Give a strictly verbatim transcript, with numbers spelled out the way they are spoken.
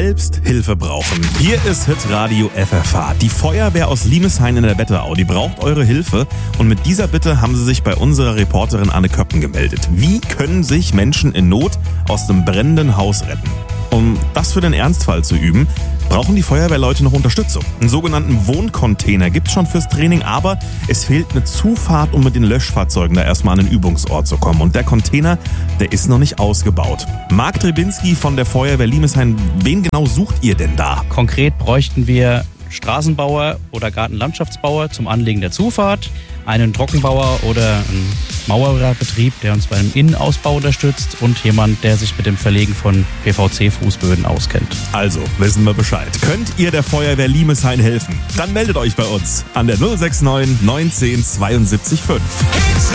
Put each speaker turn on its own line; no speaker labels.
selbst Hilfe brauchen. Hier ist Hitradio F F H. Die Feuerwehr aus Limeshain in der Wetterau, die braucht eure Hilfe. Und mit dieser Bitte haben sie sich bei unserer Reporterin Anne Köppen gemeldet. Wie können sich Menschen in Not aus dem brennenden Haus retten? Um das für den Ernstfall zu üben, brauchen die Feuerwehrleute noch Unterstützung. Einen sogenannten Wohncontainer gibt's schon fürs Training, aber es fehlt eine Zufahrt, um mit den Löschfahrzeugen da erstmal an den Übungsort zu kommen. Und der Container, der ist noch nicht ausgebaut. Marc Trebinski von der Feuerwehr Limeshain, wen genau sucht ihr denn da?
Konkret bräuchten wir Straßenbauer oder Gartenlandschaftsbauer zum Anlegen der Zufahrt, einen Trockenbauer oder einen Mauerbetrieb, der uns beim Innenausbau unterstützt und jemand, der sich mit dem Verlegen von P V C-Fußböden auskennt.
Also, wissen wir Bescheid. Könnt ihr der Feuerwehr Limeshain helfen? Dann meldet euch bei uns an der null sechs neun neunzehn zweiundsiebzig fünf.